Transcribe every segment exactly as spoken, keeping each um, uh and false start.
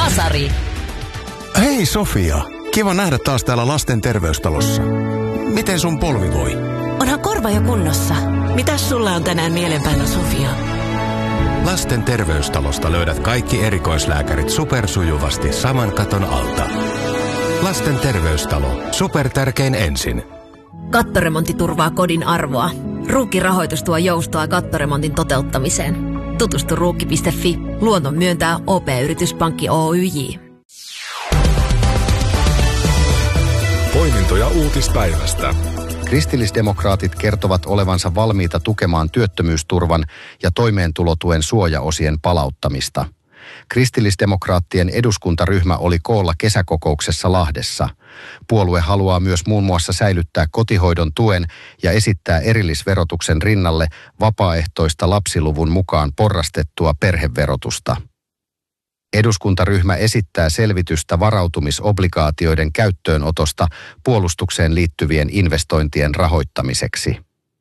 Kasari. Hei Sofia, kiva nähdä taas täällä lasten terveystalossa. Miten sun polvi voi? Onhan korva jo kunnossa. Mitäs sulla on tänään mielen päällä, Sofia? Lasten terveystalosta löydät kaikki erikoislääkärit supersujuvasti saman katon alta. Lasten terveystalo. Supertärkein ensin. Kattoremontti turvaa kodin arvoa. Ruukki-rahoitus tuo joustoa kattoremontin toteuttamiseen. Tutustu ruukki piste fi. Luonnon myöntää O P-yrityspankki Oyj. Poimintoja uutispäivästä. Kristillisdemokraatit kertovat olevansa valmiita tukemaan työttömyysturvan ja toimeentulotuen suojaosien palauttamista. Kristillisdemokraattien eduskuntaryhmä oli koolla kesäkokouksessa Lahdessa. Puolue haluaa myös muun muassa säilyttää kotihoidon tuen ja esittää erillisverotuksen rinnalle vapaaehtoista lapsiluvun mukaan porrastettua perheverotusta. Eduskuntaryhmä esittää selvitystä varautumisobligaatioiden käyttöönotosta puolustukseen liittyvien investointien rahoittamiseksi.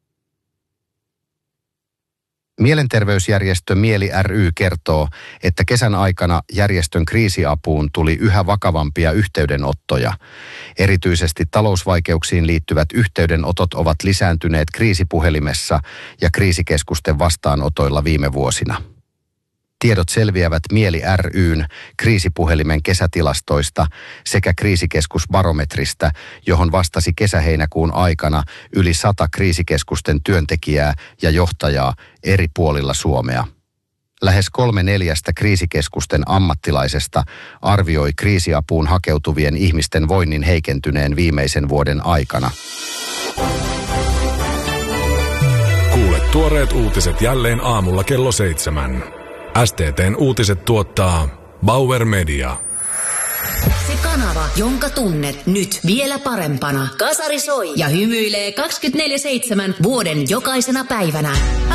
Mielenterveysjärjestö Mieli ry kertoo, että kesän aikana järjestön kriisiapuun tuli yhä vakavampia yhteydenottoja. Erityisesti talousvaikeuksiin liittyvät yhteydenotot ovat lisääntyneet kriisipuhelimessa ja kriisikeskusten vastaanotoilla viime vuosina. Tiedot selviävät Mieli ry:n kriisipuhelimen kesätilastoista sekä kriisikeskusbarometristä, johon vastasi kesä-heinäkuun aikana yli sata kriisikeskusten työntekijää ja johtajaa eri puolilla Suomea. Lähes kolme neljästä kriisikeskusten ammattilaisesta arvioi kriisiapuun hakeutuvien ihmisten voinnin heikentyneen viimeisen vuoden aikana. Kuule tuoreet uutiset jälleen aamulla kello seitsemän. S T T:n uutiset tuottaa Bauer Media. Se kanava, jonka tunnet nyt vielä parempana. Kasari soi ja hymyilee kaksikymmentäneljä seitsemän vuoden jokaisena päivänä.